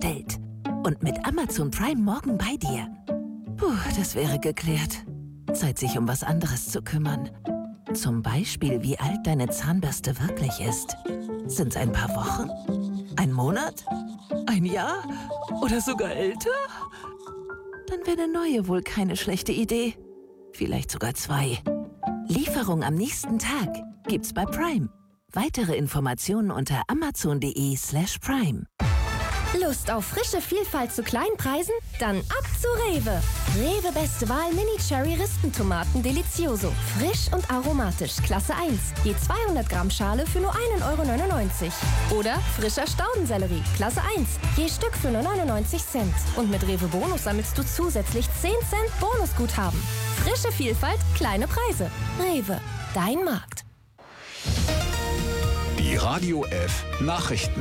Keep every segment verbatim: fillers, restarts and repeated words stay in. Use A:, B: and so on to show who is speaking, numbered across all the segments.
A: bestellt. Und mit Amazon Prime morgen bei dir. Puh, das wäre geklärt. Zeit, sich um was anderes zu kümmern. Zum Beispiel, wie alt deine Zahnbürste wirklich ist. Sind's ein paar Wochen? Ein Monat? Ein Jahr? Oder sogar älter? Dann wäre eine neue wohl keine schlechte Idee. Vielleicht sogar zwei. Lieferung am nächsten Tag gibt's bei Prime. Weitere Informationen unter amazon.de slash prime.
B: Lust auf frische Vielfalt zu kleinen Preisen? Dann ab zu Rewe. Rewe Beste Wahl Mini Cherry Ristentomaten Delicioso. Frisch und aromatisch, Klasse eins. Je zweihundert Gramm Schale für nur ein Euro neunundneunzig. Oder frischer Staudensellerie, Klasse eins. Je Stück für nur neunundneunzig Cent. Und mit Rewe Bonus sammelst du zusätzlich zehn Cent Bonusguthaben. Frische Vielfalt, kleine Preise. Rewe, dein Markt.
C: Die Radio F Nachrichten.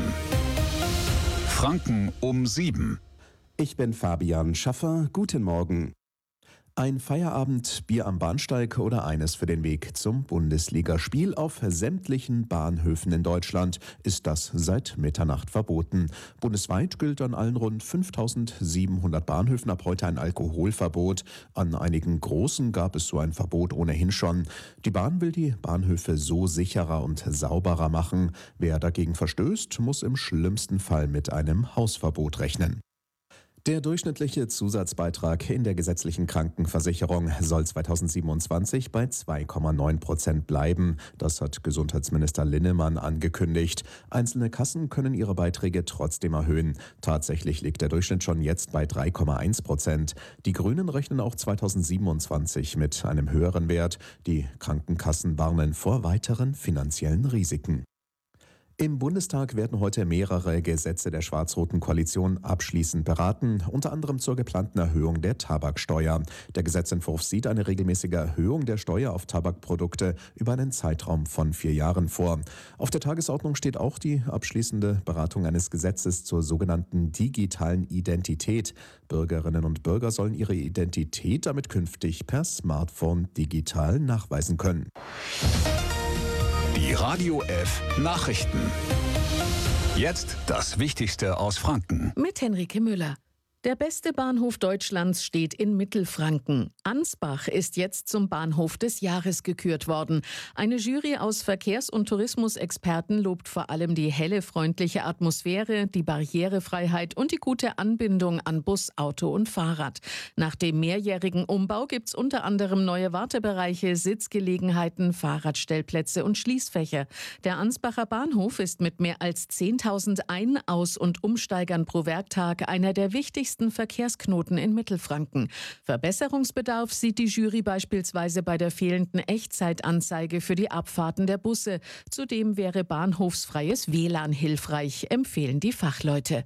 C: Franken um sieben.
D: Ich bin Fabian Schaffer. Guten Morgen. Ein Feierabend, Bier am Bahnsteig oder eines für den Weg zum Bundesligaspiel auf sämtlichen Bahnhöfen in Deutschland ist das seit Mitternacht verboten. Bundesweit gilt an allen rund fünftausendsiebenhundert Bahnhöfen ab heute ein Alkoholverbot. An einigen großen gab es so ein Verbot ohnehin schon. Die Bahn will die Bahnhöfe so sicherer und sauberer machen. Wer dagegen verstößt, muss im schlimmsten Fall mit einem Hausverbot rechnen. Der durchschnittliche Zusatzbeitrag in der gesetzlichen Krankenversicherung soll zweitausendsiebenundzwanzig bei zwei Komma neun Prozent bleiben. Das hat Gesundheitsminister Linnemann angekündigt. Einzelne Kassen können ihre Beiträge trotzdem erhöhen. Tatsächlich liegt der Durchschnitt schon jetzt bei drei Komma eins Prozent. Die Grünen rechnen auch zweitausendsiebenundzwanzig mit einem höheren Wert. Die Krankenkassen warnen vor weiteren finanziellen Risiken. Im Bundestag werden heute mehrere Gesetze der schwarz-roten Koalition abschließend beraten, unter anderem zur geplanten Erhöhung der Tabaksteuer. Der Gesetzentwurf sieht eine regelmäßige Erhöhung der Steuer auf Tabakprodukte über einen Zeitraum von vier Jahren vor. Auf der Tagesordnung steht auch die abschließende Beratung eines Gesetzes zur sogenannten digitalen Identität. Bürgerinnen und Bürger sollen ihre Identität damit künftig per Smartphone digital nachweisen können.
C: Die Radio F Nachrichten. Jetzt das Wichtigste aus Franken.
E: Mit Henrike Müller. Der beste Bahnhof Deutschlands steht in Mittelfranken. Ansbach ist jetzt zum Bahnhof des Jahres gekürt worden. Eine Jury aus Verkehrs- und Tourismusexperten lobt vor allem die helle, freundliche Atmosphäre, die Barrierefreiheit und die gute Anbindung an Bus, Auto und Fahrrad. Nach dem mehrjährigen Umbau gibt's unter anderem neue Wartebereiche, Sitzgelegenheiten, Fahrradstellplätze und Schließfächer. Der Ansbacher Bahnhof ist mit mehr als zehntausend Ein-, Aus- und Umsteigern pro Werktag einer der wichtigsten Verkehrsknoten in Mittelfranken. Verbesserungsbedarf sieht die Jury beispielsweise bei der fehlenden Echtzeitanzeige für die Abfahrten der Busse. Zudem wäre bahnhofsfreies W L A N hilfreich, empfehlen die Fachleute.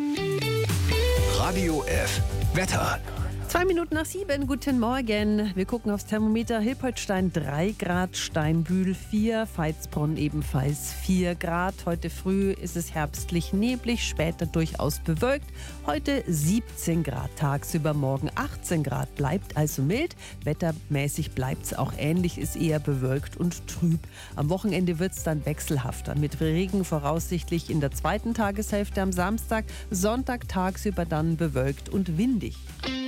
C: Radio F Wetter.
F: Zwei Minuten nach sieben, guten Morgen. Wir gucken aufs Thermometer. Hilpoltstein drei Grad, Steinbühl vier, Veitsbronn ebenfalls vier Grad. Heute früh ist es herbstlich neblig, später durchaus bewölkt. Heute siebzehn Grad, tagsüber morgen achtzehn Grad, bleibt also mild. Wettermäßig bleibt es auch ähnlich, ist eher bewölkt und trüb. Am Wochenende wird es dann wechselhafter, mit Regen voraussichtlich in der zweiten Tageshälfte am Samstag. Sonntag tagsüber dann bewölkt und windig.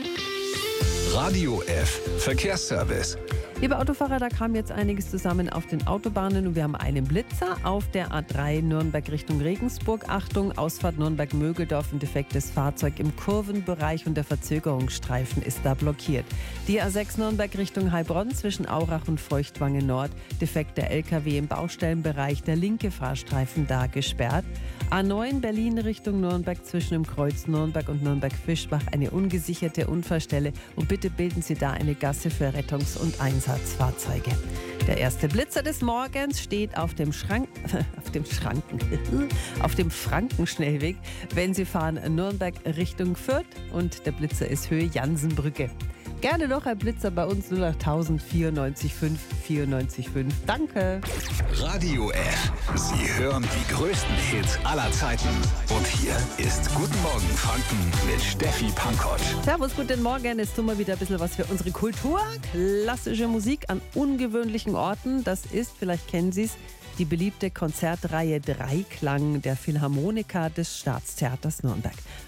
C: Radio F Verkehrsservice.
F: Liebe Autofahrer, da kam jetzt einiges zusammen auf den Autobahnen und wir haben einen Blitzer auf der A drei Nürnberg Richtung Regensburg. Achtung, Ausfahrt Nürnberg-Mögeldorf, ein defektes Fahrzeug im Kurvenbereich und der Verzögerungsstreifen ist da blockiert. Die A sechs Nürnberg Richtung Heilbronn zwischen Aurach und Feuchtwange Nord, defekter L K W im Baustellenbereich, der linke Fahrstreifen da gesperrt. A neun Berlin Richtung Nürnberg zwischen dem Kreuz Nürnberg und Nürnberg-Fischbach eine ungesicherte Unfallstelle und bitte bilden Sie da eine Gasse für Rettungs- und Einsatzfahrzeuge. Der erste Blitzer des Morgens steht auf dem Schrank, auf dem Schranken, auf dem Frankenschnellweg, wenn Sie fahren Nürnberg Richtung Fürth und der Blitzer ist Höhe Jansenbrücke. Gerne noch ein Blitzer bei uns null acht tausend vierundneunzig fünf vierundneunzig fünf. Danke.
C: Radio F. Sie hören die größten Hits aller Zeiten. Und hier ist Guten Morgen Franken mit Steffi Pankott.
F: Servus, guten Morgen. Jetzt tun wir wieder ein bisschen was für unsere Kultur. Klassische Musik an ungewöhnlichen Orten. Das ist, vielleicht kennen Sie es, die beliebte Konzertreihe Dreiklang der Philharmoniker des Staatstheaters Nürnberg.